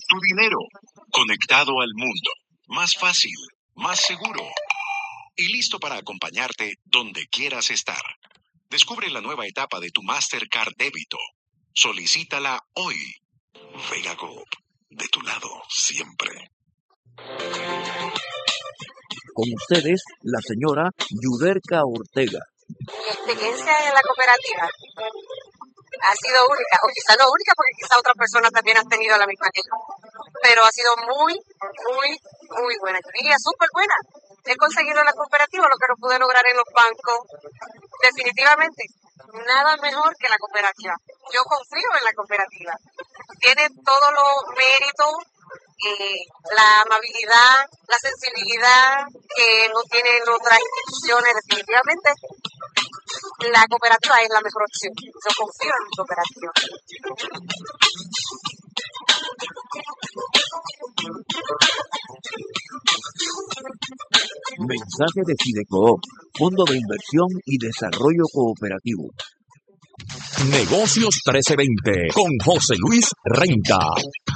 tu dinero, conectado al mundo, más fácil, más seguro y listo para acompañarte donde quieras estar. Descubre la nueva etapa de tu Mastercard débito. Solicítala hoy. Vega Coop, de tu lado siempre. Con ustedes, la señora Yuderka Ortega. Mi experiencia en la cooperativa ha sido única, o quizá no única porque quizá otras personas también han tenido la misma que yo, pero ha sido muy buena, yo diría súper buena. He conseguido en la cooperativa lo que no pude lograr en los bancos. Definitivamente, nada mejor que la cooperativa. Yo confío en la cooperativa. Tiene todos los méritos, la amabilidad, la sensibilidad que no tienen otras instituciones. Definitivamente, la cooperativa es la mejor opción. Yo confío en mi cooperativa. Mensaje de Fidecoop, Fondo de Inversión y Desarrollo Cooperativo. Negocios 1320 con José Luis Renta.